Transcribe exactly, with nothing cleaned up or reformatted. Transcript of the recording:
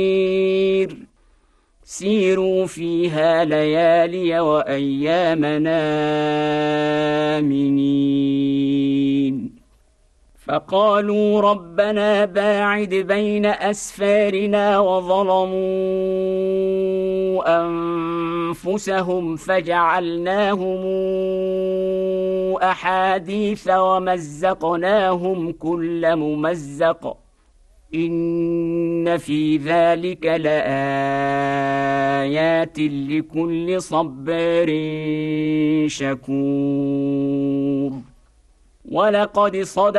سيروا فيها ليالي وأيامنا آمنين فقالوا ربنا باعد بين أسفارنا وظلموا أنفسهم فجعلناهم أحاديث ومزقناهم كل ممزق إن في ذلك لآيات لكل صبار شكور ولقد صدق